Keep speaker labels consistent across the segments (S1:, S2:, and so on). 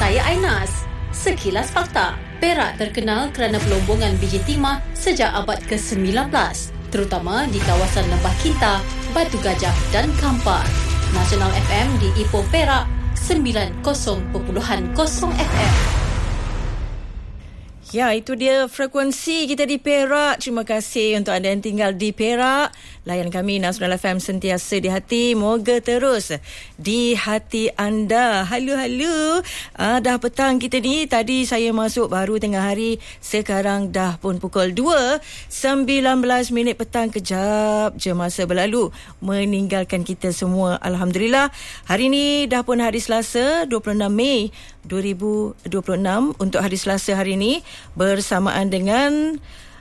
S1: Saya Ainas. Sekilas fakta. Perak terkenal kerana pelombongan biji timah sejak abad ke-19, terutama di kawasan Lembah Kinta, Batu Gajah dan Kampar. Nasional FM di Ipoh Perak 90.0 FM.
S2: Ya, itu dia frekuensi kita di Perak. Terima kasih untuk anda yang tinggal di Perak. Layan kami Nasional FM sentiasa di hati. Moga terus di hati anda. Halo. Dah petang kita ni. Tadi saya masuk baru tengah hari. Sekarang dah pun pukul 2. 19 minit petang. Kejap je masa berlalu meninggalkan kita semua. Alhamdulillah. Hari ni dah pun hari Selasa 26 Mei 2026. Untuk hari Selasa hari ni bersamaan dengan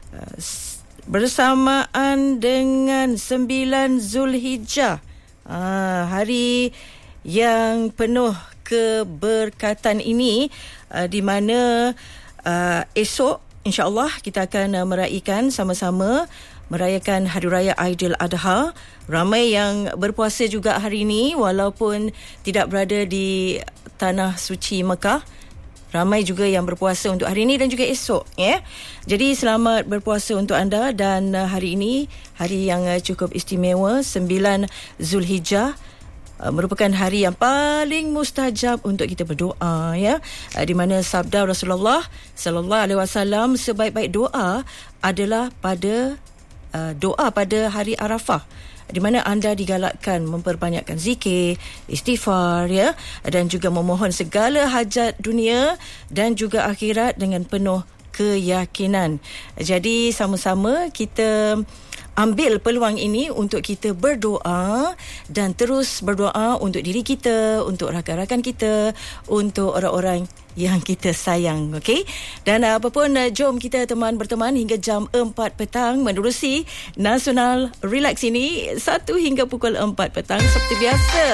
S2: 9 Zulhijjah, hari yang penuh keberkatan ini, di mana esok insya-Allah kita akan meraihkan sama-sama merayakan Hari Raya Aidiladha. Ramai yang berpuasa juga hari ini walaupun tidak berada di tanah suci Mekah. Ramai juga yang berpuasa untuk hari ini dan juga esok, ya. Jadi selamat berpuasa untuk anda, dan hari ini hari yang cukup istimewa, 9 Zulhijjah, merupakan hari yang paling mustajab untuk kita berdoa, ya. Di mana sabda Rasulullah sallallahu alaihi wasallam, sebaik-baik doa adalah doa pada hari Arafah, di mana anda digalakkan memperbanyakkan zikir, istighfar, ya, dan juga memohon segala hajat dunia dan juga akhirat dengan penuh keyakinan. Jadi sama-sama kita ambil peluang ini untuk kita berdoa, dan terus berdoa untuk diri kita, untuk rakan-rakan kita, untuk orang-orang yang kita sayang, okey? Dan apapun, jom kita berteman hingga jam 4 petang menerusi Nasional Relax ini 1 hingga pukul 4 petang seperti biasa.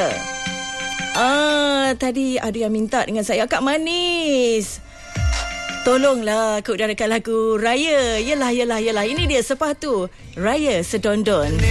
S2: Tadi ada yang minta dengan saya, Kak Manis, tolonglah kau udarakan lagu Raya. Yelah. Ini dia sepatu Raya Sedondon.